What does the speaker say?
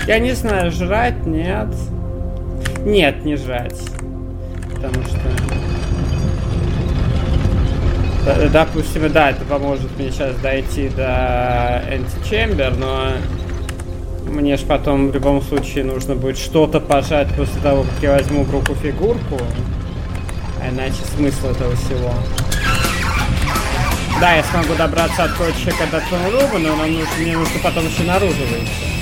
Я не знаю, жрать, нет. Нет, не жрать. Потому что... Допустим, да, это поможет мне сейчас дойти до Античембер, но... Мне ж потом в любом случае нужно будет что-то пожать после того, как я возьму в руку фигурку. А иначе смысл этого всего. Да, я смогу добраться от точки до Тронруба, но мне нужно потом еще наружу выйти.